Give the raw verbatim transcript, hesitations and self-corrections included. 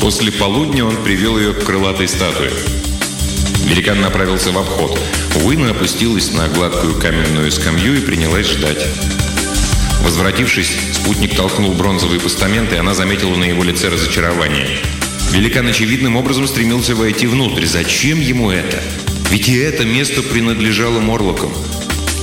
После полудня он привел ее к крылатой статуе. Великан направился в обход. Уина опустилась на гладкую каменную скамью и принялась ждать. Возвратившись, спутник толкнул бронзовый постамент, и она заметила на его лице разочарование. Великан очевидным образом стремился войти внутрь. Зачем ему это? Ведь и это место принадлежало Морлокам.